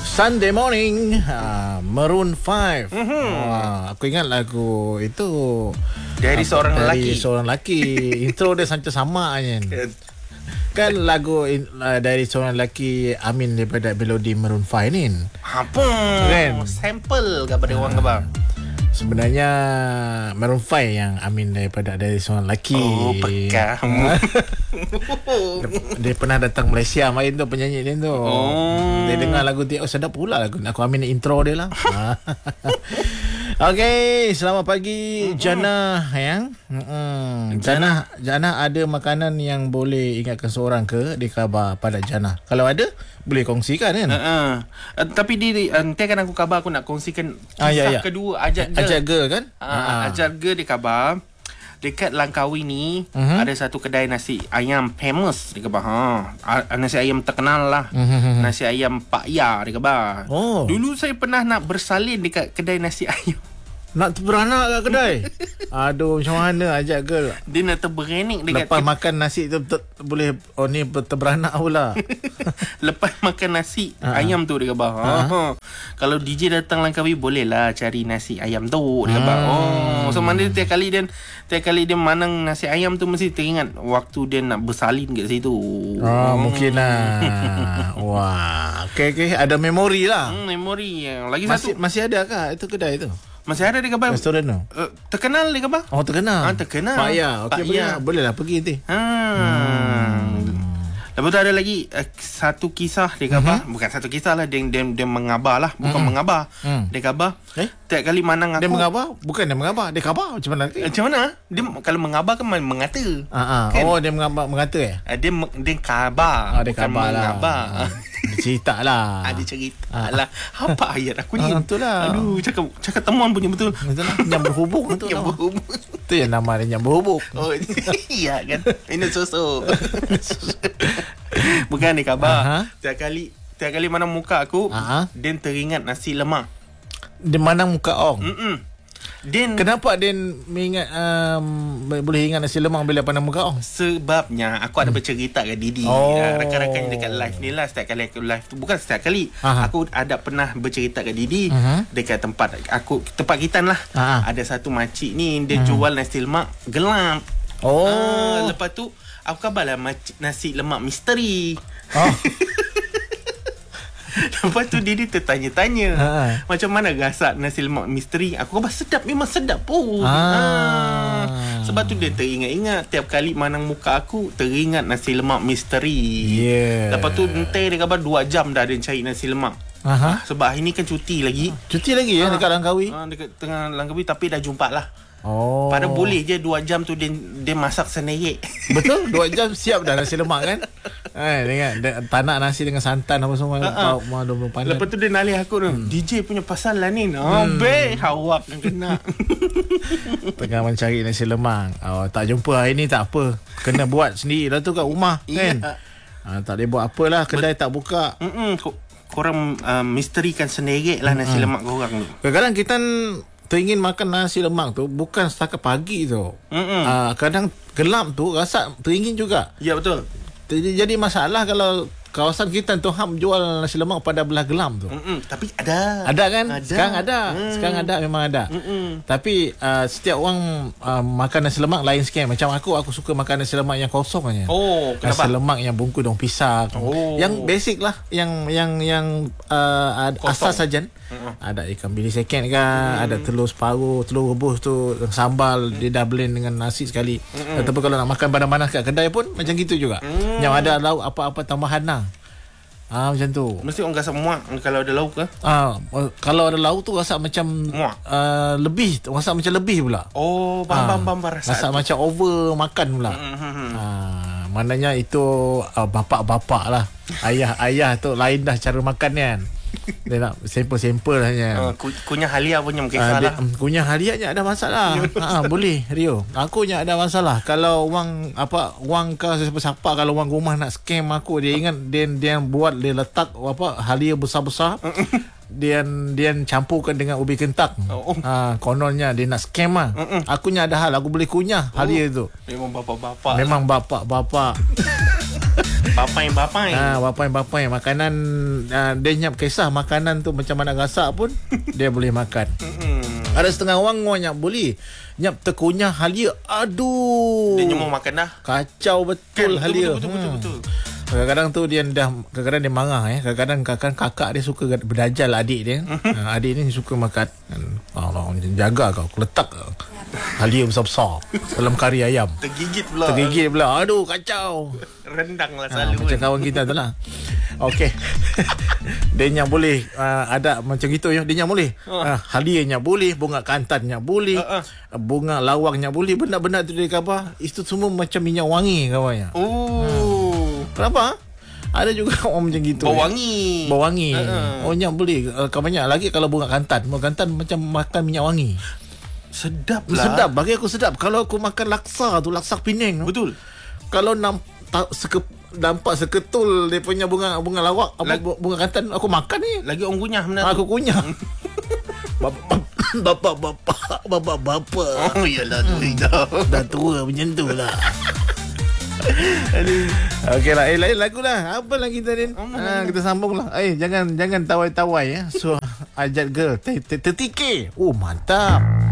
Sunday Morning, Maroon 5. Aku ingat lagu itu dari seorang lelaki. Seorang lelaki. Intro dia macam sama kan. Kan lagu dari seorang lelaki, Amin daripada melodi Maroon 5 ni. Apa? Kan? Sample ke pada orang ke bang? Sebenarnya Maroon 5 yang Amin dari seorang lelaki. Oh, pekah. Dia pernah datang Malaysia main tu, penyanyi dia tu. Dia dengar lagu dia, sedap pula lagu. Aku Amin intro dia lah. Okey, selamat pagi Jana yang. Jana ada makanan yang boleh ingatkan seorang ke? Dia khabar pada Jana. Kalau ada, boleh kongsikan kan? Tapi nanti akan aku khabar, aku nak kongsikan kisah kedua Ajak Girl kan? Ajak Girl dia khabar. Dekat Langkawi ni ada satu kedai nasi ayam famous dia khabar. Nasi ayam terkenal lah. Nasi ayam Pak Ya dia khabar. Dulu saya pernah nak bersalin dekat kedai nasi ayam. Nak terberanak kat kedai. Aduh, macam mana Ajak Girl? Dia nak terberanik dekat lepas makan nasi tu boleh ni terberanak pula. Lepas makan nasi ayam tu dia khabar. Kalau DJ datang Langkawi boleh lah cari nasi ayam tu dia khabar. So mana tiap kali dia manang nasi ayam tu mesti teringat waktu dia nak bersalin kat situ. Mungkin lah. Wah, okey ada memori lah. Memori. Lagi masih ada kah itu kedai tu? Masih ada dia khabar. Restoran tu? Terkenal dia khabar. Terkenal. Terkenal. Pak Ya. Okey, boleh lah pergi nanti. Lepas tu ada lagi satu kisah dia khabar. Bukan satu kisah lah, dia mengabar lah. Bukan mengabar. Dia khabar. Tiap kali manang aku. Dia mengabar? Bukan dia mengabar. Dia khabar macam mana? Macam mana? Dia kalau mengabar kan mengata. Kan? Dia mengata Dia khabar. Dia khabar lah. Dia cerita lah. Dia cerita lah. Apa ayat aku ni? Itulah. Aduh, cakap temuan punya betul. Betul lah. Yang berhubung tu. Yang berhubung. Itu yang nama dia yang berhubung. Iya kan. Ini susu. Bukan ni khabar. Tiap kali mana muka aku, dia teringat nasi lemak. Di mana muka Ong? Kenapa dia boleh ingat nasi lemak bila pandang muka Ong? Sebabnya aku ada bercerita kat Didi. Rakan-rakan dekat live ni lah. Setiap kali aku live tu, bukan setiap kali, aku ada pernah bercerita kat Didi. Dekat tempat kita lah. Ada satu makcik ni, dia jual nasi lemak gelap. Lepas tu aku khabar lah nasi lemak misteri. Lepas tu dia tertanya-tanya macam mana rasa nasi lemak misteri. Aku khabar sedap, memang sedap pun. Sebab tu dia teringat-ingat. Tiap kali manang muka aku teringat nasi lemak misteri. Lepas tu nanti dia khabar 2 jam dah dia cari nasi lemak. Sebab hari ni kan cuti lagi dekat Langkawi. Dekat tengah Langkawi, tapi dah jumpa lah. Padahal boleh je 2 jam tu dia masak sendiri. Betul, 2 jam siap dah nasi lemak kan. Tengok tanak nasi dengan santan apa semua. Lepas tu dia nalih aku tu, DJ punya pasal lah ni. Hawak yang kena. Tengah mencari nasi lemak. Tak jumpa hari ni, tak apa, kena buat sendiri lah tu kat rumah kan. Tak boleh buat apalah, kedai tak buka. Korang misterikan sendiri lah nasi lemak korang tu. Kadang-kadang kita teringin makan nasi lemak tu bukan setakat pagi tu. Kadang gelap tu rasa teringin juga. Ya, betul. Jadi masalah kalau kawasan kita tu jual nasi lemak pada belah gelap tu. Tapi ada kan? Sekarang ada memang ada. Tapi setiap orang makan nasi lemak lain sikit. Macam aku suka makan nasi lemak yang kosong aja. Kenapa? Nasi lemak yang bungkus daun pisang. Yang basic lah, yang asas saja. Ada ikan bilis seken kan, ada telur separuh, telur rebus tu sambal dia dah blend dengan nasi sekali. Tapi kalau nak makan panas-panas kat kedai pun macam gitu juga. Yang ada lauk apa-apa tambahan lah. Macam tu. Mesti orang rasa muak kalau ada lauk ke? Kalau ada lauk tu rasa macam lebih, rasa macam lebih pula. Faham rasa macam over makan pula. Maknanya itu bapak-bapak lah. Ayah tu lain dah cara makan kan. Dia nak sampel-sampel hanya. Kunyah halia punya mungkin salah. Kunyah halianya ada masalah. Boleh Rio. Aku nya ada masalah. Kalau wang ke siapa-siapa, kalau wang rumah nak scam aku, dia ingat dia buat, dia letak halia besar-besar. Dia campurkan dengan ubi kentak. Kononnya dia nak scam lah. Aku nya ada hal, aku boleh kunyah halia tu. Memang bapak-bapak. Bapai. Bapai makanan, dia nyap kisah makanan tu macam mana gasak pun dia boleh makan. Ada setengah orang nyap boleh nyap terkunyah halia. Aduh, dia nyemur makan dah. Kacau betul halia. Betul. Kadang-kadang tu dia kadang-kadang dia marah kadang-kadang kakak dia suka berdajal adik dia. Adik ni suka makan. Allah jaga kau letak halia besar-besar dalam kari ayam. Tergigit pula. Aduh, kacau. Rendang lah selalu. Macam kawan kita tu lah. Okey. Dia yang boleh ada macam gitu ya. Dia yang boleh. Halianya boleh, bunga kantannya boleh, bunga lawangnya boleh. Benda-benda tu dia kata itu semua macam minyak wangi kawannya. Kenapa? Ada juga orang macam gitu. Bau wangi. Oh, yang boleh. Banyak lagi kalau bunga kantan. Bunga kantan macam makan minyak wangi. Sedap lah. Sedap. Bagi aku sedap. Kalau aku makan laksa tu, laksa Penang. Betul. Kalau nampak seketul dia punya bunga lawak, bunga kantan, aku makan ni. Lagi orang kunyah benar. Aku kunyah. Bapak. Oh, iyalah tu dah tua macam tu lah. Okey lah. Lain lagu lah. Apa lagi tadi? Kita sambung lah. Jangan tawai-tawai ya. So, Ajat Girl 30K. Oh, mantap.